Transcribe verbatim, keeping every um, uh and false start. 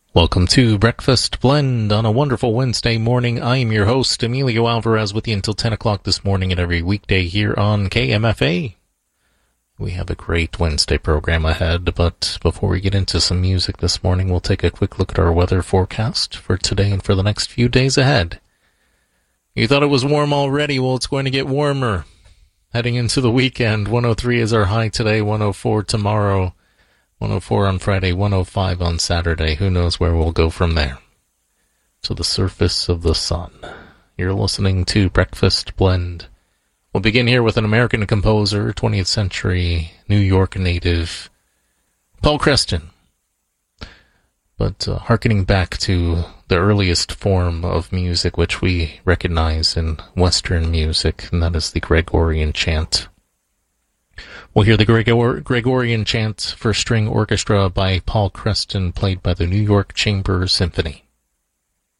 Welcome to Breakfast Blend on a wonderful Wednesday morning. I am your host, Emilio Alvarez, with you until ten o'clock this morning and every weekday here on K M F A. We have a great Wednesday program ahead, but before we get into some music this morning, we'll take a quick look at our weather forecast for today and for the next few days ahead. You thought it was warm already? Well, it's going to get warmer. Heading into the weekend, one oh three is our high today, one oh four tomorrow. one oh four on Friday, one oh five on Saturday. Who knows where we'll go from there? To the surface of the sun. You're listening to Breakfast Blend. We'll begin here with an American composer, twentieth century New York native, Paul Creston. But uh, hearkening back to the earliest form of music which we recognize in Western music, and that is the Gregorian chant. We'll hear the Gregor- Gregorian Chant for String Orchestra by Paul Creston, played by the New York Chamber Symphony.